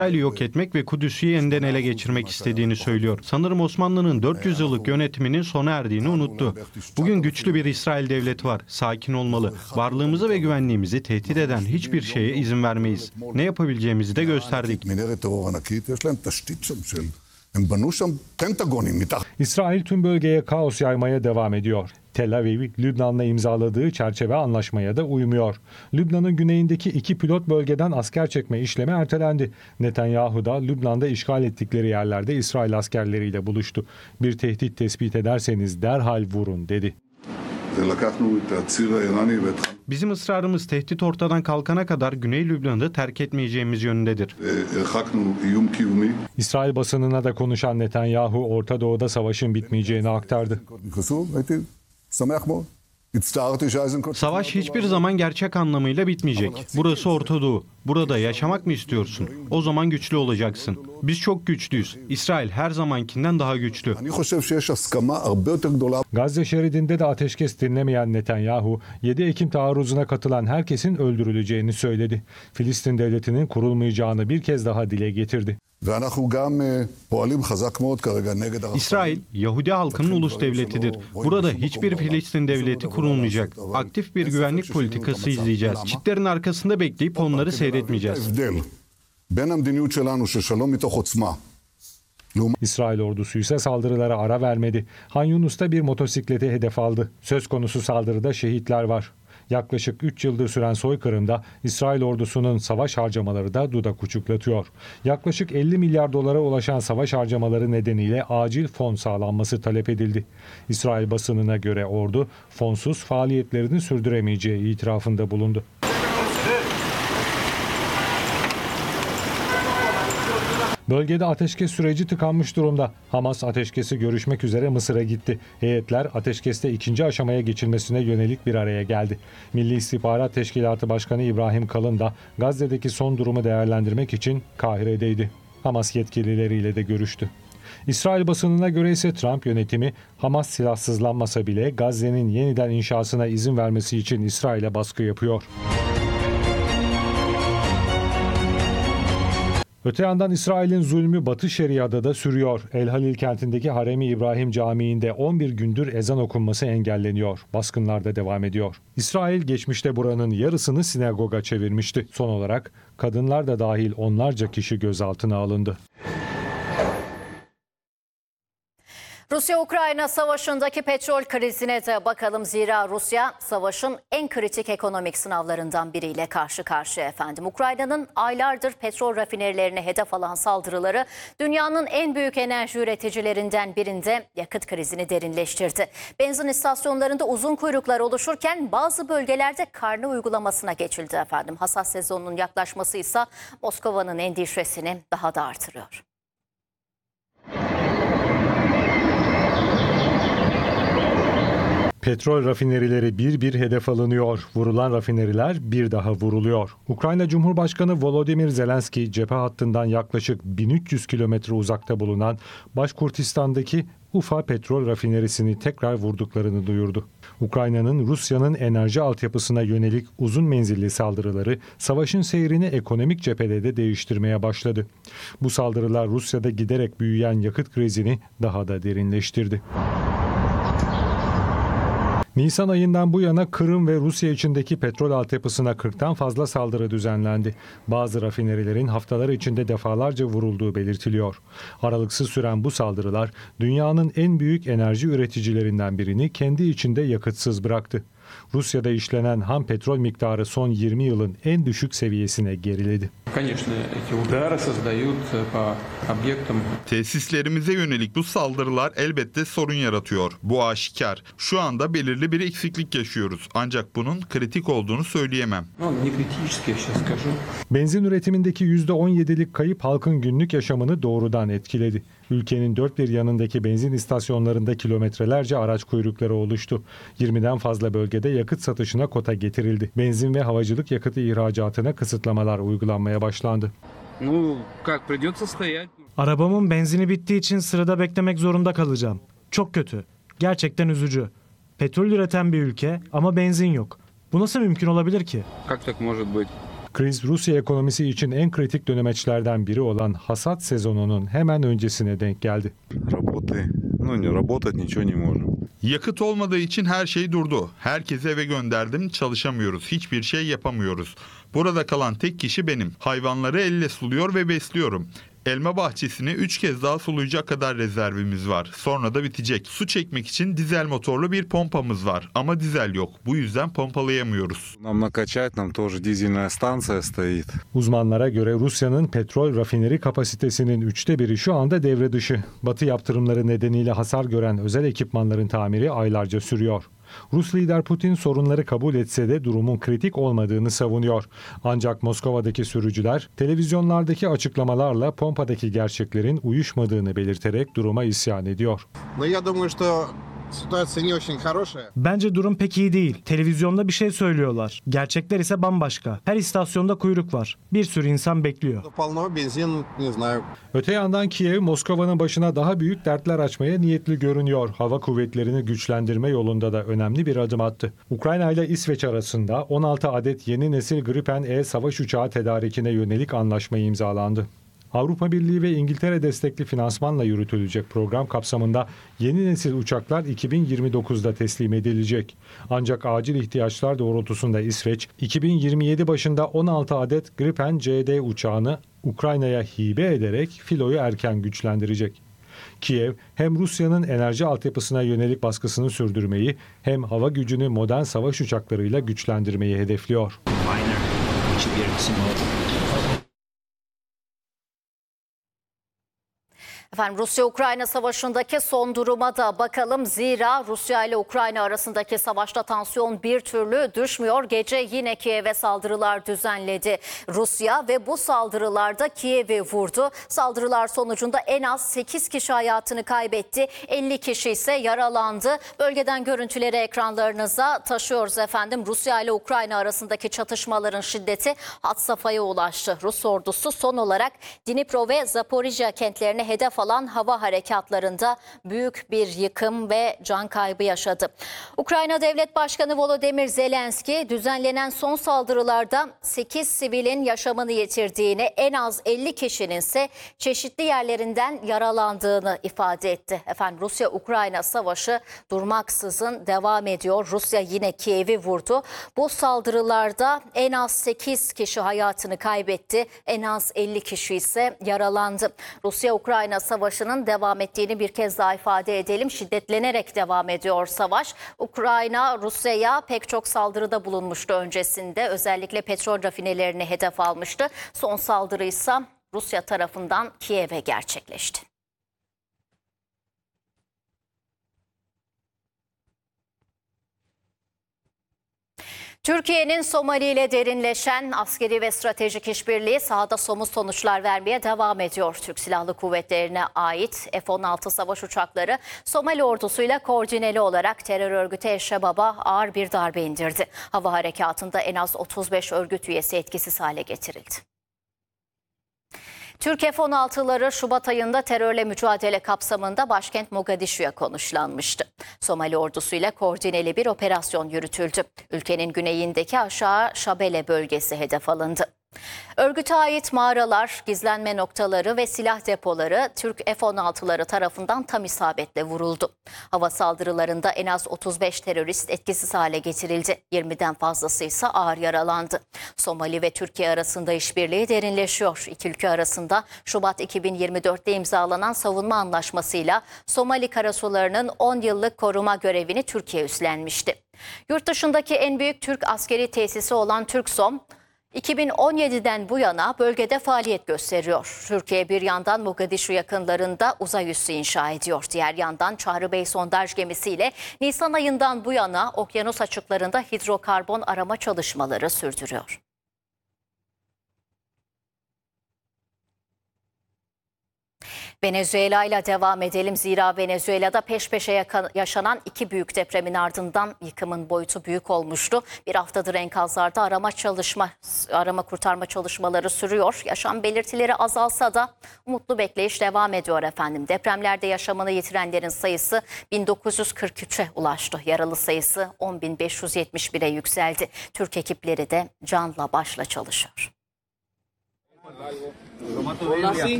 İsrail'i yok etmek ve Kudüs'ü yeniden ele geçirmek istediğini söylüyor. Sanırım Osmanlı'nın 400 yıllık yönetiminin sona erdiğini unuttu. Bugün güçlü bir İsrail devleti var. Sakin olmalı. Varlığımızı ve güvenliğimizi tehdit eden hiçbir şeye izin vermeyiz. Ne yapabileceğimizi de gösterdik. İsrail tüm bölgeye kaos yaymaya devam ediyor. Tel Aviv, Lübnan'la imzaladığı çerçeve anlaşmaya da uymuyor. Lübnan'ın güneyindeki 2 pilot bölgeden asker çekme işlemi ertelendi. Netanyahu da Lübnan'da işgal ettikleri yerlerde İsrail askerleriyle buluştu. Bir tehdit tespit ederseniz derhal vurun dedi. Bizim ısrarımız tehdit ortadan kalkana kadar Güney Lübnan'ı terk etmeyeceğimiz yönündedir. İsrail basınına da konuşan Netanyahu, Orta Doğu'da savaşın bitmeyeceğini aktardı. Savaş hiçbir zaman gerçek anlamıyla bitmeyecek. Burası Orta Doğu. Burada yaşamak mı istiyorsun? O zaman güçlü olacaksın. Biz çok güçlüyüz. İsrail her zamankinden daha güçlü. Gazze şeridinde de ateşkes dinlemeyen Netanyahu, 7 Ekim taarruzuna katılan herkesin öldürüleceğini söyledi. Filistin devletinin kurulmayacağını bir kez daha dile getirdi. İsrail, Yahudi halkının ulus devletidir. Burada hiçbir Filistin devleti kurulmayacak. Aktif bir güvenlik politikası izleyeceğiz. Çitlerin arkasında bekleyip onları seyretmeyeceğiz. İsrail ordusu ise saldırılara ara vermedi. Han Yunus'ta bir motosikleti hedef aldı. Söz konusu saldırıda şehitler var. Yaklaşık 3 yıldır süren soykırımda İsrail ordusunun savaş harcamaları da dudak uçuklatıyor. Yaklaşık 50 milyar dolara ulaşan savaş harcamaları nedeniyle acil fon sağlanması talep edildi. İsrail basınına göre ordu fonsuz faaliyetlerini sürdüremeyeceği itirafında bulundu. Bölgede ateşkes süreci tıkanmış durumda. Hamas ateşkesi görüşmek üzere Mısır'a gitti. Heyetler ateşkeste 2. aşamaya geçilmesine yönelik bir araya geldi. Milli İstihbarat Teşkilatı Başkanı İbrahim Kalın da Gazze'deki son durumu değerlendirmek için Kahire'deydi. Hamas yetkilileriyle de görüştü. İsrail basınına göre ise Trump yönetimi Hamas silahsızlanmasa bile Gazze'nin yeniden inşasına izin vermesi için İsrail'e baskı yapıyor. Öte yandan İsrail'in zulmü Batı Şeria'da da sürüyor. El Halil kentindeki Harem-i İbrahim Camii'nde 11 gündür ezan okunması engelleniyor. Baskınlar da devam ediyor. İsrail geçmişte buranın yarısını sinagoga çevirmişti. Son olarak kadınlar da dahil onlarca kişi gözaltına alındı. Rusya-Ukrayna savaşındaki petrol krizine de bakalım. Zira Rusya savaşın en kritik ekonomik sınavlarından biriyle karşı karşıya efendim. Ukrayna'nın aylardır petrol rafinerilerine hedef alan saldırıları dünyanın en büyük enerji üreticilerinden birinde yakıt krizini derinleştirdi. Benzin istasyonlarında uzun kuyruklar oluşurken bazı bölgelerde karne uygulamasına geçildi efendim. Hasat sezonunun yaklaşması ise Moskova'nın endişesini daha da artırıyor. Petrol rafinerileri bir bir hedef alınıyor. Vurulan rafineriler bir daha vuruluyor. Ukrayna Cumhurbaşkanı Volodymyr Zelenski cephe hattından yaklaşık 1300 kilometre uzakta bulunan Başkurtistan'daki Ufa petrol rafinerisini tekrar vurduklarını duyurdu. Ukrayna'nın Rusya'nın enerji altyapısına yönelik uzun menzilli saldırıları savaşın seyrini ekonomik cephede de değiştirmeye başladı. Bu saldırılar Rusya'da giderek büyüyen yakıt krizini daha da derinleştirdi. Nisan ayından bu yana Kırım ve Rusya içindeki petrol altyapısına 40'tan fazla saldırı düzenlendi. Bazı rafinerilerin haftalar içinde defalarca vurulduğu belirtiliyor. Aralıksız süren bu saldırılar dünyanın en büyük enerji üreticilerinden birini kendi içinde yakıtsız bıraktı. Rusya'da işlenen ham petrol miktarı son 20 yılın en düşük seviyesine geriledi. Tesislerimize yönelik bu saldırılar elbette sorun yaratıyor. Bu aşikar. Şu anda belirli bir eksiklik yaşıyoruz. Ancak bunun kritik olduğunu söyleyemem. Benzin üretimindeki %17'lik kayıp halkın günlük yaşamını doğrudan etkiledi. Ülkenin dört bir yanındaki benzin istasyonlarında kilometrelerce araç kuyrukları oluştu. 20'den fazla bölgede yakıt satışına kota getirildi. Benzin ve havacılık yakıtı ihracatına kısıtlamalar uygulanmaya başlandı. Arabamın benzini bittiği için sırada beklemek zorunda kalacağım. Çok kötü. Gerçekten üzücü. Petrol üreten bir ülke ama benzin yok. Bu nasıl mümkün olabilir ki? Kriz Rusya ekonomisi için en kritik dönemeçlerden biri olan hasat sezonunun hemen öncesine denk geldi. Работы, не работать ничего не можем. Yakıt olmadığı için her şey durdu. Herkesi eve gönderdim, çalışamıyoruz. Hiçbir şey yapamıyoruz. Burada kalan tek kişi benim. Hayvanları elle suluyor ve besliyorum. Elma bahçesini 3 kez daha sulayacak kadar rezervimiz var. Sonra da bitecek. Su çekmek için dizel motorlu bir pompamız var. Ama dizel yok. Bu yüzden pompalayamıyoruz. Нам накачать, нам тоже дизельная станция стоит. Uzmanlara göre Rusya'nın petrol rafineri kapasitesinin 1/3'ü şu anda devre dışı. Batı yaptırımları nedeniyle hasar gören özel ekipmanların tamiri aylarca sürüyor. Rus lider Putin sorunları kabul etse de durumun kritik olmadığını savunuyor. Ancak Moskova'daki sürücüler televizyonlardaki açıklamalarla pompadaki gerçeklerin uyuşmadığını belirterek duruma isyan ediyor. Но я думаю, что ситуация не очень хорошая. Bence durum pek iyi değil. Televizyonda bir şey söylüyorlar. Gerçekler ise bambaşka. Her istasyonda kuyruk var. Bir sürü insan bekliyor. Полно бензин, не знаю. Öte yandan Kiev, Moskova'nın başına daha büyük dertler açmaya niyetli görünüyor. Hava kuvvetlerini güçlendirme yolunda da önemli bir adım attı. Ukrayna ile İsveç arasında 16 adet yeni nesil Gripen E savaş uçağı tedarikine yönelik anlaşma imzalandı. Avrupa Birliği ve İngiltere destekli finansmanla yürütülecek program kapsamında yeni nesil uçaklar 2029'da teslim edilecek. Ancak acil ihtiyaçlar doğrultusunda İsveç, 2027 başında 16 adet Gripen CD uçağını Ukrayna'ya hibe ederek filoyu erken güçlendirecek. Kiev hem Rusya'nın enerji altyapısına yönelik baskısını sürdürmeyi hem hava gücünü modern savaş uçaklarıyla güçlendirmeyi hedefliyor. Efendim Rusya-Ukrayna savaşındaki son duruma da bakalım. Zira Rusya ile Ukrayna arasındaki savaşta tansiyon bir türlü düşmüyor. Gece yine Kiev'e saldırılar düzenledi Rusya ve bu saldırılarda Kiev'i vurdu. Saldırılar sonucunda en az 8 kişi hayatını kaybetti. 50 kişi ise yaralandı. Bölgeden görüntüleri ekranlarınıza taşıyoruz efendim. Rusya ile Ukrayna arasındaki çatışmaların şiddeti had safhaya ulaştı. Rus ordusu son olarak Dnipro ve Zaporijya kentlerine hedef alan hava harekatlarında büyük bir yıkım ve can kaybı yaşadı. Ukrayna Devlet Başkanı Volodymyr Zelenski düzenlenen son saldırılarda 8 sivilin yaşamını yitirdiğini, en az 50 kişinin ise çeşitli yerlerinden yaralandığını ifade etti. Efendim Rusya-Ukrayna savaşı durmaksızın devam ediyor. Rusya yine Kiev'i vurdu. Bu saldırılarda en az 8 kişi hayatını kaybetti. En az 50 kişi ise yaralandı. Rusya-Ukrayna savaşının devam ettiğini bir kez daha ifade edelim. Şiddetlenerek devam ediyor savaş. Ukrayna Rusya'ya pek çok saldırıda bulunmuştu öncesinde. Özellikle petrol rafinerilerini hedef almıştı. Son saldırı ise Rusya tarafından Kiev'e gerçekleşti. Türkiye'nin Somali ile derinleşen askeri ve stratejik işbirliği sahada somut sonuçlar vermeye devam ediyor. Türk Silahlı Kuvvetleri'ne ait F-16 savaş uçakları Somali ordusuyla koordineli olarak terör örgütü El-Şebab'a ağır bir darbe indirdi. Hava harekatında en az 35 örgüt üyesi etkisiz hale getirildi. Türk F-16'ları Şubat ayında terörle mücadele kapsamında başkent Mogadişu'ya konuşlanmıştı. Somali ordusuyla koordineli bir operasyon yürütüldü. Ülkenin güneyindeki Aşağı Şabele bölgesi hedef alındı. Örgüte ait mağaralar, gizlenme noktaları ve silah depoları Türk F-16'ları tarafından tam isabetle vuruldu. Hava saldırılarında en az 35 terörist etkisiz hale getirildi. 20'den fazlası ise ağır yaralandı. Somali ve Türkiye arasında işbirliği derinleşiyor. İki ülke arasında Şubat 2024'te imzalanan savunma anlaşmasıyla Somali karasularının 10 yıllık koruma görevini Türkiye üstlenmişti. Yurt dışındaki en büyük Türk askeri tesisi olan TÜRKSOM, 2017'den bu yana bölgede faaliyet gösteriyor. Türkiye bir yandan Mogadişu yakınlarında uzay üssü inşa ediyor. Diğer yandan Çağrı sondaj gemisiyle Nisan ayından bu yana okyanus açıklarında hidrokarbon arama çalışmaları sürdürüyor. Venezuela ile devam edelim. Zira Venezuela'da peş peşe yaşanan iki büyük depremin ardından yıkımın boyutu büyük olmuştu. Bir haftadır enkazlarda arama kurtarma çalışmaları sürüyor. Yaşam belirtileri azalsa da umutlu bekleyiş devam ediyor efendim. Depremlerde yaşamını yitirenlerin sayısı 1943'e ulaştı. Yaralı sayısı 10.571'e yükseldi. Türk ekipleri de canla başla çalışıyor.